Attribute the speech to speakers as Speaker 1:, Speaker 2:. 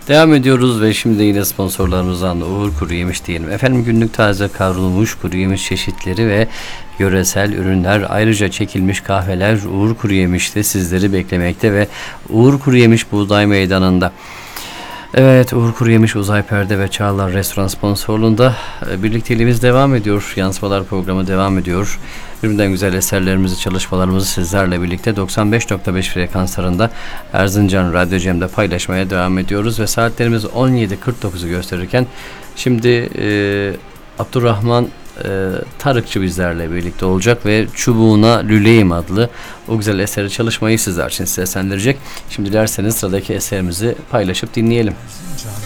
Speaker 1: Devam ediyoruz ve şimdi yine sponsorlarımızdan da Uğur Kuru Yemiş diyelim. Efendim günlük taze kavrulmuş kuru yemiş çeşitleri ve yöresel ürünler, ayrıca çekilmiş kahveler Uğur Kuru Yemiş'te sizleri beklemekte ve Uğur Kuru Yemiş Buğday Meydanı'nda. Evet, Uğur Kuru Yemiş, Uzay Perde ve Çağlar Restoran sponsorluğunda birlikteliğimiz devam ediyor. Yansımalar programı devam ediyor. Birbirinden güzel eserlerimizi, çalışmalarımızı sizlerle birlikte 95.5 frekanslarında Erzincan Radyo Cem'de paylaşmaya devam ediyoruz. Ve saatlerimiz 17.49'u gösterirken şimdi Abdurrahman Tarıkçı bizlerle birlikte olacak ve Çubuğuna Lüleyim adlı o güzel eseri çalışmayı sizler için seslendirecek. Şimdi dilerseniz sıradaki eserimizi paylaşıp dinleyelim.